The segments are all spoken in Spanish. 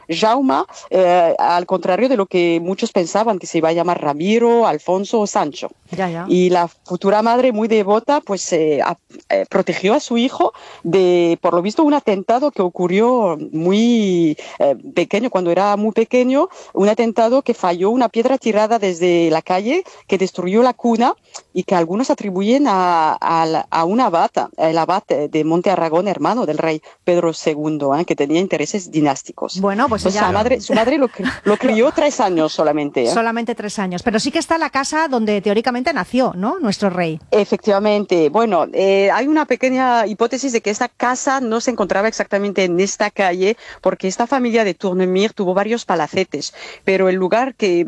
Jaume, al contrario de lo que muchos pensaban, que se iba a llamar Ramiro, Alfonso o Sancho. Ya. Y la futura madre, muy devota, pues protegió a su hijo de, por lo visto, un atentado que ocurrió muy pequeño, cuando era muy pequeño, un atentado que falló una piedra tirada desde la calle que destruyó la cuna y que algunos atribuyen a un abad, el abad de Monte Aragón, hermano del rey Pedro II, que tenía intereses dinásticos. Bueno, pues Entonces, ella... su madre lo crió 3 años solamente. Solamente 3 años, pero sí que está la casa donde teóricamente nació, ¿no?, nuestro rey. Efectivamente. Bueno, hay una pequeña hipótesis de que esta casa no se encontraba exactamente en esta calle, porque esta familia de Tournemire tuvo varios palacetes, pero el lugar que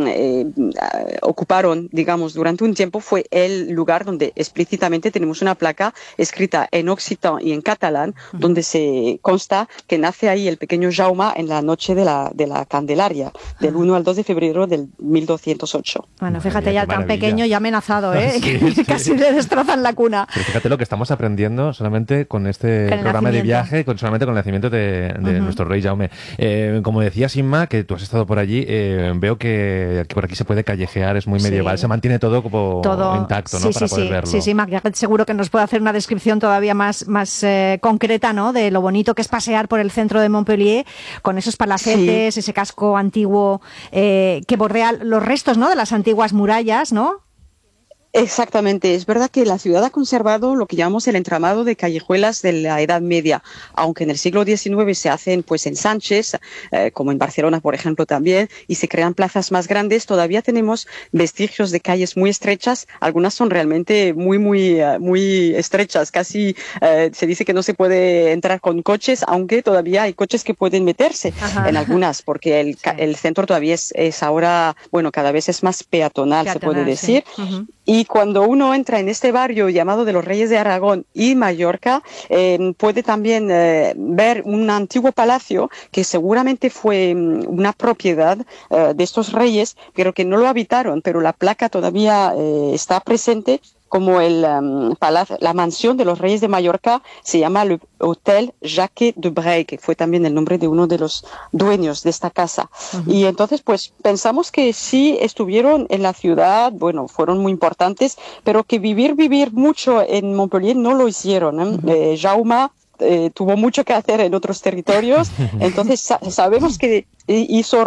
ocuparon, digamos, durante un tiempo fue el lugar donde explícitamente tenemos una placa escrita en occitan y en catalán, donde se consta que nace ahí el pequeño Jaume en la noche de la Candelaria, del 1 al 2 de febrero del 1208. Bueno, fíjate, ya tan pequeño y amenazado, ¿eh? Sí. Casi le destrozan la cuna. Pero fíjate lo que estamos aprendiendo solamente con este programa de viaje, solamente con el nacimiento de nuestro rey Jaume. Como decías, Inma, que tú has estado por allí, veo que por aquí se puede callejear, es muy medieval, se mantiene todo como intacto, ¿no? Para poder verlo. Sí, Margaret seguro que nos puede hacer una descripción todavía más concreta, ¿no?, de lo bonito que es pasear por el centro de Montpellier con esos palacetes, ese casco antiguo que bordea los restos, ¿no?, de las antiguas murallas, ¿no? Exactamente, es verdad que la ciudad ha conservado lo que llamamos el entramado de callejuelas de la Edad Media, aunque en el siglo XIX se hacen pues ensanches, como en Barcelona, por ejemplo, también, y se crean plazas más grandes. Todavía tenemos vestigios de calles muy estrechas, algunas son realmente muy estrechas, casi se dice que no se puede entrar con coches, aunque todavía hay coches que pueden meterse en algunas, porque el centro todavía es ahora, bueno, cada vez es más peatonal, se puede decir. Sí. Y cuando uno entra en este barrio llamado de los Reyes de Aragón y Mallorca, puede también ver un antiguo palacio que seguramente fue una propiedad de estos reyes, pero que no lo habitaron, pero la placa todavía está presente, como la mansión de los Reyes de Mallorca se llama el Hotel Jacques de Bray, que fue también el nombre de uno de los dueños de esta casa. Y entonces, pues, pensamos que sí estuvieron en la ciudad, bueno, fueron muy importantes, pero que vivir mucho en Montpellier no lo hicieron. Jaume tuvo mucho que hacer en otros territorios, entonces sabemos que hizo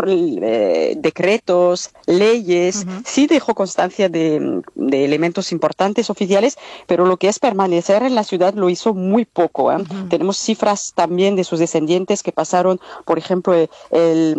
decretos, leyes, sí dejó constancia de elementos importantes oficiales, pero lo que es permanecer en la ciudad lo hizo muy poco. Tenemos cifras también de sus descendientes que pasaron, por ejemplo, el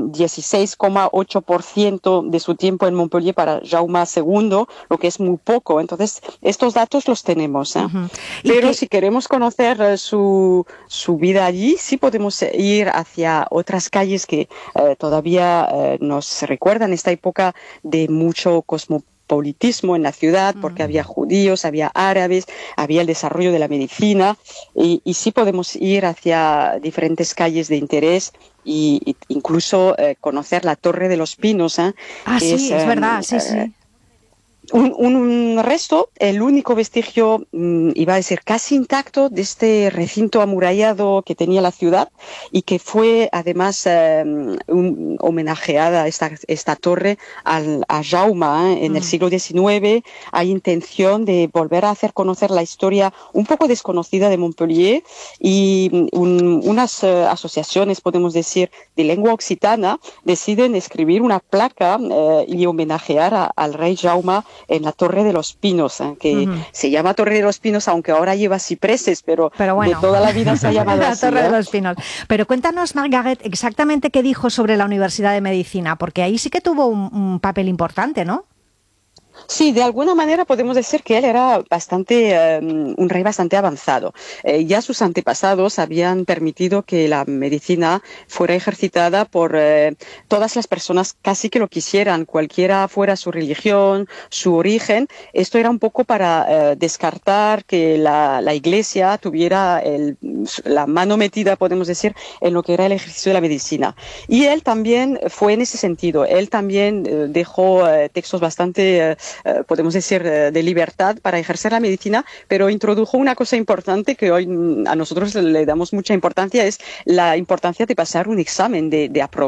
16,8% de su tiempo en Montpellier para Jaume II, lo que es muy poco. Entonces, estos datos los tenemos. Pero si queremos conocer su vida allí, sí podemos ir hacia otras calles que todavía nos recuerdan esta época de mucho cosmopolitismo en la ciudad, porque había judíos, había árabes, había el desarrollo de la medicina, y sí podemos ir hacia diferentes calles de interés y incluso conocer la Torre de los Pinos. Sí, es verdad, sí. Un resto, el único vestigio, iba a decir casi intacto, de este recinto amurallado que tenía la ciudad y que fue además homenajeada esta torre a Jaume en el siglo XIX. Hay intención de volver a hacer conocer la historia un poco desconocida de Montpellier y unas asociaciones, podemos decir, de lengua occitana deciden escribir una placa y homenajear al rey Jaume en la Torre de los Pinos, que se llama Torre de los Pinos, aunque ahora lleva cipreses, pero bueno, de toda la vida se ha llamado así. La Torre de los Pinos. Pero cuéntanos, Margaret, exactamente qué dijo sobre la Universidad de Medicina, porque ahí sí que tuvo un papel importante, ¿no? Sí, de alguna manera podemos decir que él era un rey bastante avanzado. Ya sus antepasados habían permitido que la medicina fuera ejercitada por todas las personas casi que lo quisieran, cualquiera fuera su religión, su origen. Esto era un poco para descartar que la Iglesia tuviera la mano metida, podemos decir, en lo que era el ejercicio de la medicina. Y él también fue en ese sentido. Él también dejó textos bastante podemos decir, de libertad para ejercer la medicina, pero introdujo una cosa importante que hoy a nosotros le damos mucha importancia, es la importancia de pasar un examen, de aprobar